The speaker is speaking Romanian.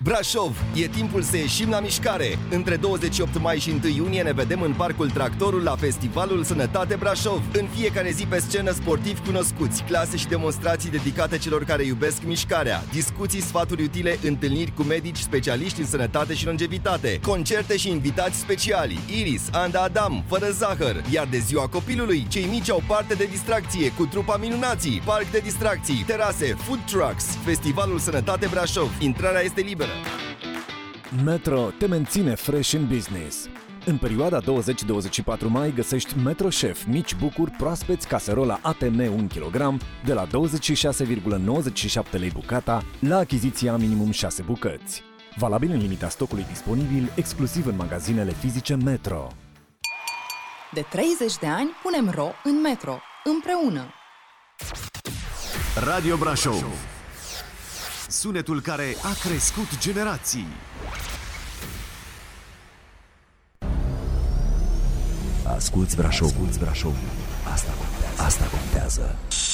Brașov, e timpul să ieșim la mișcare! Între 28 mai și 1 iunie ne vedem în Parcul Tractorul la Festivalul Sănătate Brașov. În fiecare zi pe scenă sportivi cunoscuți, clase și demonstrații dedicate celor care iubesc mișcarea, discuții, sfaturi utile, întâlniri cu medici, specialiști în sănătate și longevitate, concerte și invitați speciali, Iris, Anda Adam, Fără Zahăr, iar de ziua copilului, cei mici au parte de distracție cu trupa Minunații, parc de distracții, terase, food trucks, Festivalul Sănătate Brașov. Intrarea este liberă. Metro te menține fresh în business. În perioada 20-24 mai găsești Metro Chef mici bucuri proaspeți caserola ATM 1 kg de la 26,97 lei bucata la achiziția minimum 6 bucăți. Valabil în limita stocului disponibil, exclusiv în magazinele fizice Metro. De 30 de ani punem ro în Metro, împreună. Radio Brașov. Sunetul care a crescut generații. Asculți Brașov, Asta contează.